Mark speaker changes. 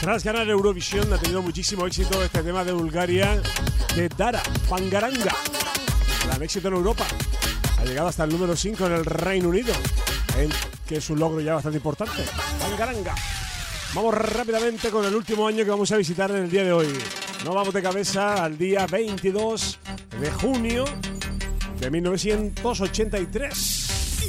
Speaker 1: Tras ganar Eurovisión ha tenido muchísimo éxito este tema de Bulgaria de Dara, Bangaranga. Gran éxito en Europa. Ha llegado hasta el número 5 en el Reino Unido, que es un logro ya bastante importante. Bangaranga. Vamos rápidamente con el último año que vamos a visitar en el día de hoy. Nos vamos de cabeza al día 22 de junio de 1983.